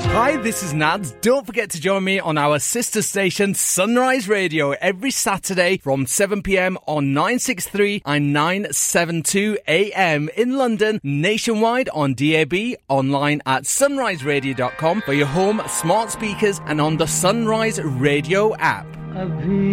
Hi, this is Nads. Don't forget to join me on our sister station Sunrise Radio every Saturday from 7pm on 963 and 972am in London, nationwide on DAB, online at sunriseradio.com for your home, smart speakers and on the Sunrise Radio app.